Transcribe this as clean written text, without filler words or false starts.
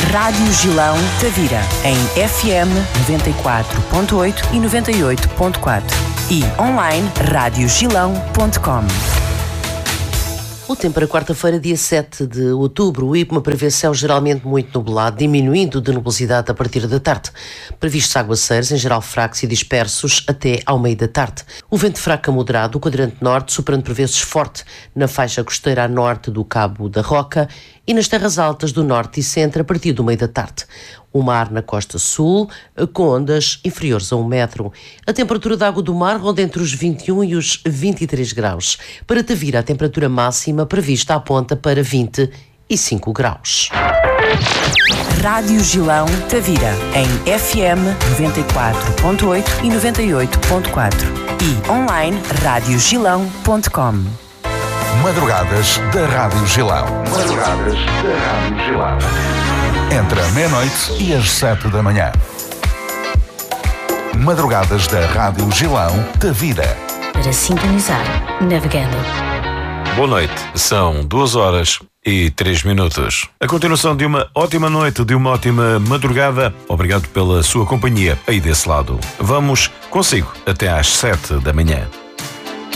Rádio Gilão Tavira, em FM 94.8 e 98.4 e online radiogilão.com. O tempo para quarta-feira, dia 7 de outubro, o IPMA prevê céu geralmente muito nublado, diminuindo de nubosidade a partir da tarde. Previstos aguaceiros, em geral fracos e dispersos, até ao meio da tarde. O vento fraco a moderado, o quadrante norte, soprando por vezes forte na faixa costeira a norte do Cabo da Roca e nas terras altas do norte e centro a partir do meio da tarde. O mar na costa sul, com ondas inferiores a 1 metro. A temperatura da água do mar ronda entre os 21 e os 23 graus. Para Tavira, a temperatura máxima prevista aponta para 25 graus. Rádio Gilão Tavira, em FM 94.8 e 98.4 e online radiogilão.com. Madrugadas da Rádio Gilão. Madrugadas da Rádio Gilão. Entre a meia-noite e as 7 da manhã. Madrugadas da Rádio Gilão Tavira. Para sintonizar, navegando. Boa noite, são 2h03. A continuação de uma ótima noite, de uma ótima madrugada. Obrigado pela sua companhia aí desse lado. Vamos consigo até às 7 da manhã.